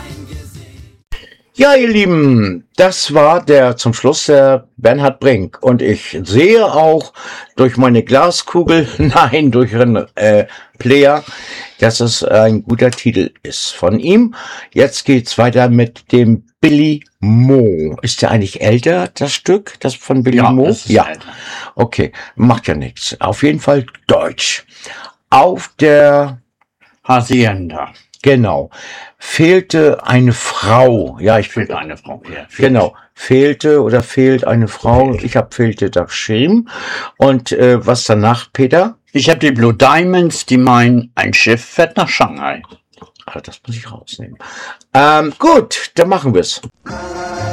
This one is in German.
Ja, ihr Lieben, das war zum Schluss der Bernhard Brink. Und ich sehe auch durch meine Glaskugel, nein, durch einen Player, dass es ein guter Titel ist von ihm. Jetzt geht's weiter mit dem Billy Mo. Ist der eigentlich älter, das Stück, das von Billy Mo? Das ist älter. Okay, macht ja nichts. Auf jeden Fall Deutsch. Auf der Hacienda. Genau. Fehlte eine Frau. Ja, Fehlt eine Frau. Ja, genau. Fehlte oder fehlt eine Frau. Ich habe fehlte da geschrieben. Und was danach, Peter? Ich habe die Blue Diamonds, die meinen, ein Schiff fährt nach Shanghai. Das muss ich rausnehmen. Gut, dann machen wir's.